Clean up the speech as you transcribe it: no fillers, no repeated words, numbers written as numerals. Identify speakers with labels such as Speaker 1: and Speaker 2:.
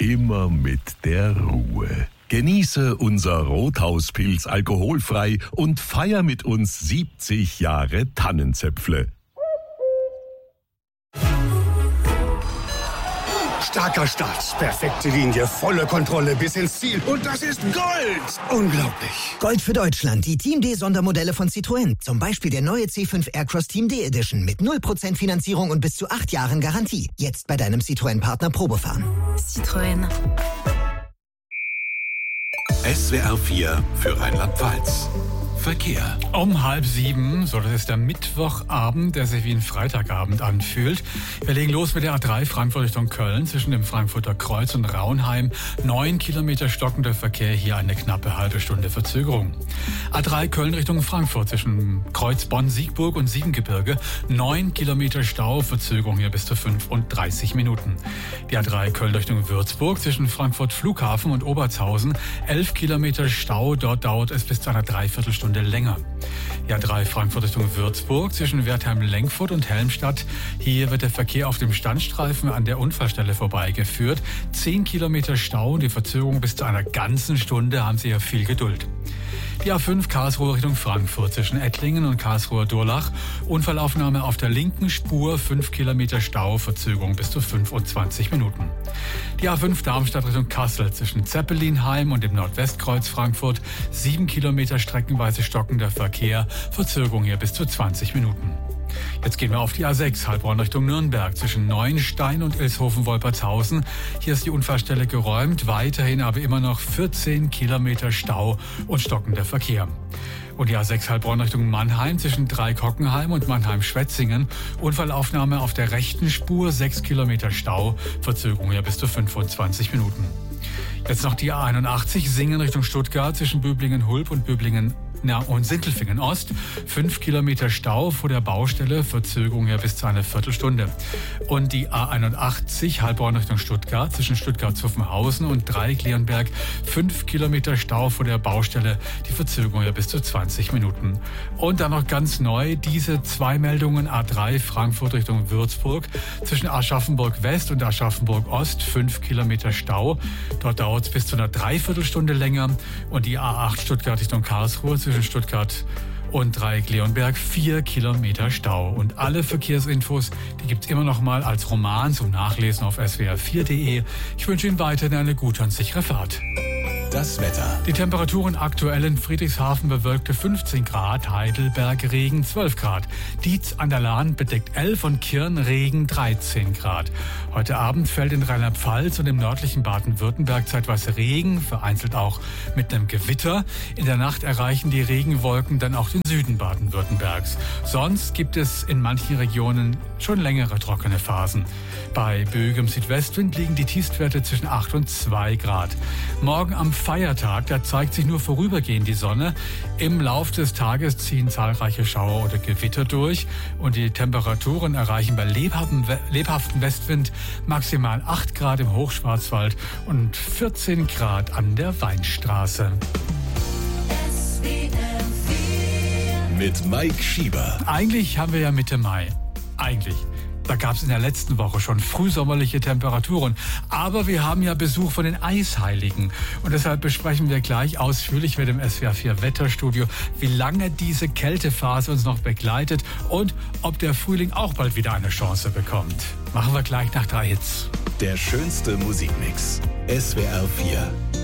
Speaker 1: immer mit der Ruhe. Genieße unser Rothauspilz alkoholfrei und feier mit uns 70 Jahre Tannenzäpfle.
Speaker 2: Starker Start, perfekte Linie, volle Kontrolle bis ins Ziel. Und das ist Gold! Unglaublich.
Speaker 3: Gold für Deutschland, die Team D-Sondermodelle von Citroën. Zum Beispiel der neue C5 Aircross Team D Edition mit 0% Finanzierung und bis zu 8 Jahren Garantie. Jetzt bei deinem Citroën-Partner Probefahren.
Speaker 4: Citroën.
Speaker 5: SWR 4 für Rheinland-Pfalz. Verkehr.
Speaker 6: Um 6:30, so das ist der Mittwochabend, der sich wie ein Freitagabend anfühlt. Wir legen los mit der A3 Frankfurt Richtung Köln zwischen dem Frankfurter Kreuz und Raunheim. 9 Kilometer stockender Verkehr, hier eine knappe halbe Stunde Verzögerung. A3 Köln Richtung Frankfurt zwischen Kreuz Bonn-Siegburg und Siebengebirge. 9 Kilometer Stau, Verzögerung hier bis zu 35 Minuten. Die A3 Köln Richtung Würzburg zwischen Frankfurt Flughafen und Obertshausen. 11 Kilometer Stau, dort dauert es bis zu einer Dreiviertelstunde länger. Die A3 Frankfurt Richtung Würzburg zwischen Wertheim-Lenkfurt und Helmstadt. Hier wird der Verkehr auf dem Standstreifen an der Unfallstelle vorbeigeführt. 10 Kilometer Stau und die Verzögerung bis zu einer ganzen Stunde, haben Sie ja viel Geduld. Die A5 Karlsruhe Richtung Frankfurt zwischen Ettlingen und Karlsruher Durlach. Unfallaufnahme auf der linken Spur, 5 Kilometer Stau, Verzögerung bis zu 25 Minuten. Die A5 Darmstadt Richtung Kassel zwischen Zeppelinheim und dem Nordwestkreuz Frankfurt. 7 Kilometer streckenweise stockender Verkehr, Verzögerung hier bis zu 20 Minuten. Jetzt gehen wir auf die A6, Heilbronn Richtung Nürnberg, zwischen Neuenstein und Ilshofen-Wolpertshausen. Hier ist die Unfallstelle geräumt, weiterhin aber immer noch 14 Kilometer Stau und stockender Verkehr. Und die A6 Heilbronn Richtung Mannheim zwischen Dreikockenheim und Mannheim-Schwetzingen. Unfallaufnahme auf der rechten Spur, 6 Kilometer Stau, Verzögerung ja bis zu 25 Minuten. Jetzt noch die A81 Singen Richtung Stuttgart zwischen Böblingen-Hulb und und Sintelfingen Ost. 5 Kilometer Stau vor der Baustelle, Verzögerung ja bis zu einer Viertelstunde. Und die A81 Heilbronn Richtung Stuttgart zwischen Stuttgart-Zuffenhausen und Dreieck-Leonberg. 5 Kilometer Stau vor der Baustelle, die Verzögerung ja bis zu 20 Minuten. Und dann noch ganz neu diese 2 Meldungen. A3 Frankfurt Richtung Würzburg zwischen Aschaffenburg West und Aschaffenburg Ost. 5 Kilometer Stau. Dort dauert es bis zu einer Dreiviertelstunde länger. Und die A8 Stuttgart Richtung Karlsruhe zwischen Stuttgart und Dreieck-Leonberg, 4 Kilometer Stau. Und alle Verkehrsinfos, die gibt's immer noch mal als Roman zum Nachlesen auf swr4.de. Ich wünsche Ihnen weiterhin eine gute und sichere Fahrt.
Speaker 5: Das Wetter.
Speaker 6: Die Temperaturen aktuell in Friedrichshafen bewölkte 15 Grad, Heidelberg Regen 12 Grad, Dietz an der Lahn bedeckt 11 und Kirn Regen 13 Grad. Heute Abend fällt in Rheinland-Pfalz und im nördlichen Baden-Württemberg zeitweise Regen, vereinzelt auch mit einem Gewitter. In der Nacht erreichen die Regenwolken dann auch den Süden Baden-Württembergs. Sonst gibt es in manchen Regionen schon längere trockene Phasen. Bei böigem Südwestwind liegen die Tiefstwerte zwischen 8 und 2 Grad. Morgen am Feiertag, da zeigt sich nur vorübergehend die Sonne. Im Lauf des Tages ziehen zahlreiche Schauer oder Gewitter durch und die Temperaturen erreichen bei lebhaftem Westwind maximal 8 Grad im Hochschwarzwald und 14 Grad an der Weinstraße.
Speaker 5: Mit Mike Schieber.
Speaker 6: Eigentlich haben wir ja Mitte Mai. Eigentlich. Da gab es in der letzten Woche schon frühsommerliche Temperaturen. Aber wir haben ja Besuch von den Eisheiligen. Und deshalb besprechen wir gleich ausführlich mit dem SWR4 Wetterstudio, wie lange diese Kältephase uns noch begleitet und ob der Frühling auch bald wieder eine Chance bekommt. Machen wir gleich nach 3 Hits.
Speaker 5: Der schönste Musikmix. SWR4.